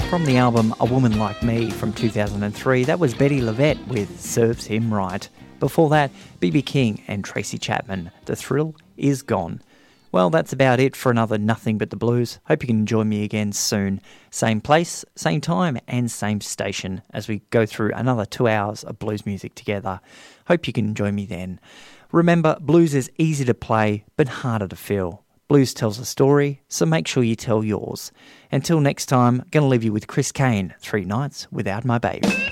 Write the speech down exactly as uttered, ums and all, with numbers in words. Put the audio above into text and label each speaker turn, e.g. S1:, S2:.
S1: From the album A Woman Like Me from two thousand three, that was Betty Lavette with Serves Him Right. Before that, B B King and Tracy Chapman, The Thrill Is Gone. Well, that's about it for another Nothing But the Blues. Hope you can join me again soon. Same place, same time and same station as we go through another two hours of blues music together. Hope you can join me then. Remember, blues is easy to play but harder to feel. Blues tells a story, so make sure you tell yours. Until next time, going to leave you with Chris Kane, Three Nights Without My Baby.